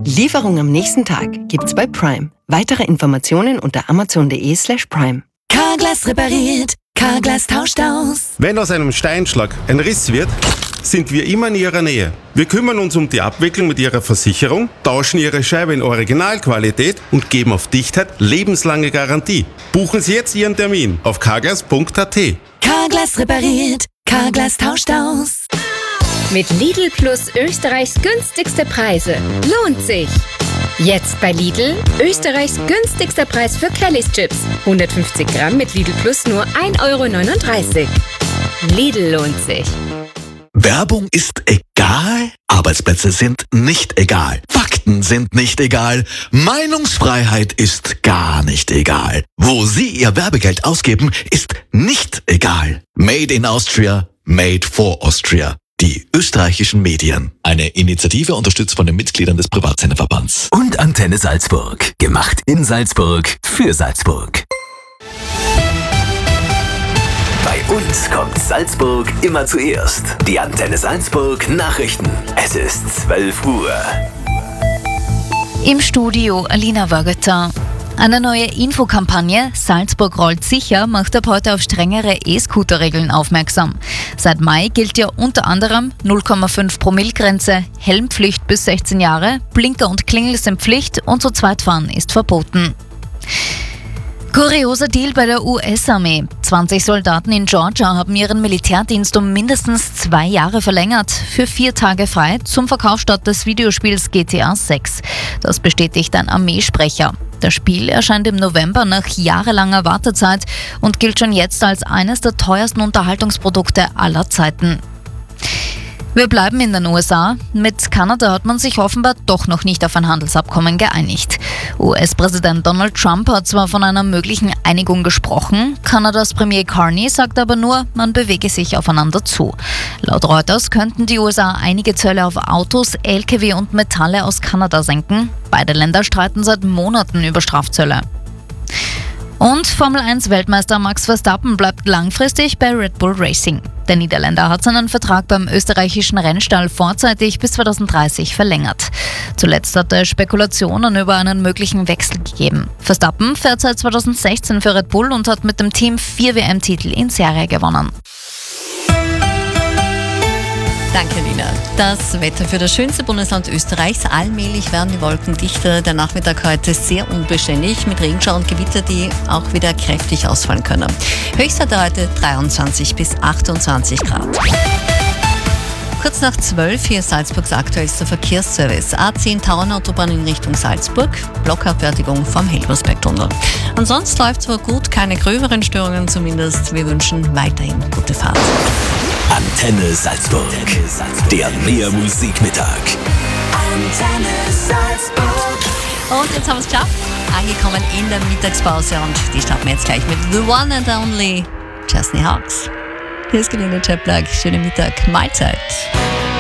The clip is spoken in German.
Lieferung am nächsten Tag gibt's bei Prime. Weitere Informationen unter amazon.de/prime. Carglass repariert, Carglass tauscht aus. Wenn aus einem Steinschlag ein Riss wird, sind wir immer in Ihrer Nähe. Wir kümmern uns um die Abwicklung mit Ihrer Versicherung, tauschen Ihre Scheibe in Originalqualität und geben auf Dichtheit lebenslange Garantie. Buchen Sie jetzt Ihren Termin auf carglass.at. Carglass repariert, Carglass tauscht aus. Mit Lidl Plus Österreichs günstigste Preise. Lohnt sich! Jetzt bei Lidl Österreichs günstigster Preis für Kellys Chips. 150 Gramm mit Lidl Plus nur 1,39 €. Lidl lohnt sich. Werbung ist egal, Arbeitsplätze sind nicht egal, Fakten sind nicht egal, Meinungsfreiheit ist gar nicht egal. Wo Sie Ihr Werbegeld ausgeben, ist nicht egal. Made in Austria, made for Austria. Die österreichischen Medien. Eine Initiative unterstützt von den Mitgliedern des Privatsenderverbands. Und Antenne Salzburg. Gemacht in Salzburg für Salzburg. Bei uns kommt Salzburg immer zuerst. Die Antenne Salzburg Nachrichten. Es ist 12 Uhr. Im Studio Alina Wagata. Eine neue Infokampagne Salzburg rollt sicher macht ab heute auf strengere E-Scooter-Regeln aufmerksam. Seit Mai gilt ja unter anderem 0,5 Promille-Grenze, Helmpflicht bis 16 Jahre, Blinker und Klingel sind Pflicht und zu zweit fahren ist verboten. Kurioser Deal bei der US-Armee. 20 Soldaten in Georgia haben ihren Militärdienst um mindestens 2 Jahre verlängert. Für 4 Tage frei zum Verkaufsstart des Videospiels GTA 6. Das bestätigt ein Armeesprecher. Das Spiel erscheint im November nach jahrelanger Wartezeit und gilt schon jetzt als eines der teuersten Unterhaltungsprodukte aller Zeiten. Wir bleiben in den USA. Mit Kanada hat man sich offenbar doch noch nicht auf ein Handelsabkommen geeinigt. US-Präsident Donald Trump hat zwar von einer möglichen Einigung gesprochen, Kanadas Premier Carney sagt aber nur, man bewege sich aufeinander zu. Laut Reuters könnten die USA einige Zölle auf Autos, Lkw und Metalle aus Kanada senken. Beide Länder streiten seit Monaten über Strafzölle. Und Formel-1-Weltmeister Max Verstappen bleibt langfristig bei Red Bull Racing. Der Niederländer hat seinen Vertrag beim österreichischen Rennstall vorzeitig bis 2030 verlängert. Zuletzt hat es Spekulationen über einen möglichen Wechsel gegeben. Verstappen fährt seit 2016 für Red Bull und hat mit dem Team 4 WM-Titel in Serie gewonnen. Danke, Lina. Das Wetter für das schönste Bundesland Österreichs. Allmählich werden die Wolken dichter. Der Nachmittag heute sehr unbeständig mit Regenschauer und Gewitter, die auch wieder kräftig ausfallen können. Höchstwerte heute 23 bis 28 Grad. Kurz nach 12 hier Salzburgs aktuellster Verkehrsservice. A10 Tauernautobahn in Richtung Salzburg. Blockabfertigung vom Helbersbergtunnel. Ansonsten läuft zwar gut, keine gröberen Störungen zumindest. Wir wünschen weiterhin gute Fahrt. Antenne Salzburg. Der Mehr-Musik-Mittag. Antenne Salzburg. Und jetzt haben wir es geschafft. Angekommen in der Mittagspause und die starten wir jetzt gleich mit The One and Only Chesney Hawks. Hier ist Gelinde Chaplak. Schönen Mittag, Mahlzeit.